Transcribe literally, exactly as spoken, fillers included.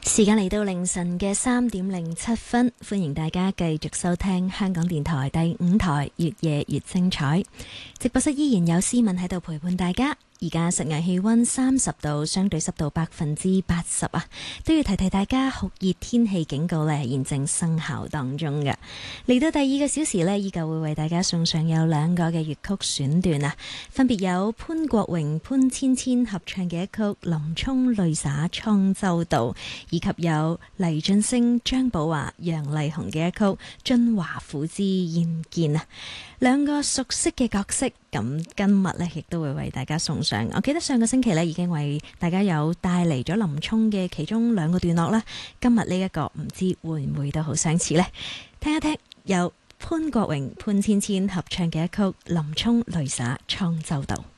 時間嚟到凌晨嘅三點零七分，歡迎大家繼續收聽香港電台第五台越夜越精彩。直播室依然有思敏喺度陪伴大家。而家室外氣溫三十度，相對濕度百分之八十啊，都要提提大家酷熱天氣警告呢現正生效當中嘅。嚟到第二個小時呢，依舊會為大家送上有兩個嘅粵曲選段啊，分別有潘國榮、潘芊芊合唱嘅一曲《林沖淚灑滄州道》，以及有黎俊升、張寶華、楊麗紅嘅一曲《晉華府之燕見》啊，兩個熟悉嘅角色。咁今日呢，亦都會為大家送上。我記得上個星期呢，已經為大家有帶嚟咗林沖嘅其中兩個段落啦。今日呢一個唔知會唔會都好相似呢？聽一聽由潘國榮、潘芊芊合唱嘅一曲《林沖淚灑滄州道》。